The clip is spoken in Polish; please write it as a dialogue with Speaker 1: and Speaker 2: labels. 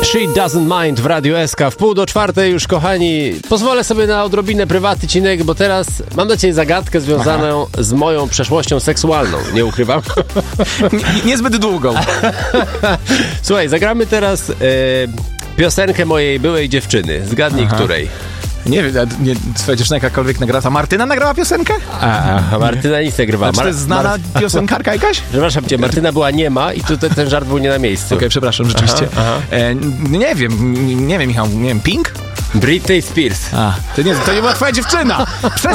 Speaker 1: She Doesn't Mind w Radiu SK. W 3:30 już, kochani, pozwolę sobie na odrobinę prywatny, bo teraz mam dla ciebie zagadkę związaną z moją przeszłością seksualną. Nie ukrywam.
Speaker 2: Niezbyt długą.
Speaker 1: Słuchaj, zagramy teraz piosenkę mojej byłej dziewczyny. Zgadnij, której.
Speaker 2: Nie wiem, twoja dziewczyna jakakolwiek nagrała. A Martyna nagrała piosenkę?
Speaker 1: A Martyna nic nie grywała.
Speaker 2: Czy to jest znana piosenkarka jakaś?
Speaker 1: Przepraszam cię, Martyna była niema i tutaj ten żart był nie na miejscu.
Speaker 2: Okej, przepraszam, rzeczywiście. Nie wiem, Michał, Pink?
Speaker 1: Britney Spears.
Speaker 2: To nie była twoja dziewczyna!